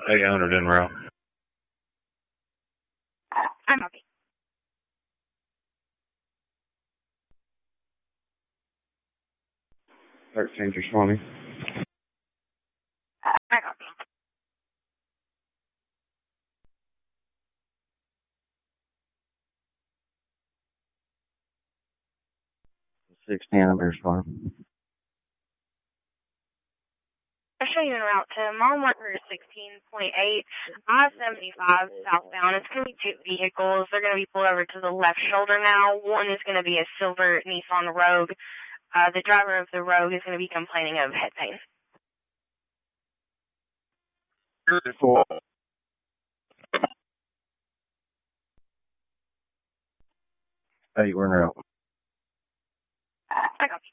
800 en route. I'm okay. $13 to 20. I copy. $16 farm. I'll show you en route to mile marker 16.8, I-75 southbound. It's going to be two vehicles. They're going to be pulled over to the left shoulder now. One is going to be a silver Nissan Rogue. The driver of the Rogue is going to be complaining of head pain. Beautiful. Hey, we're en route. I copy.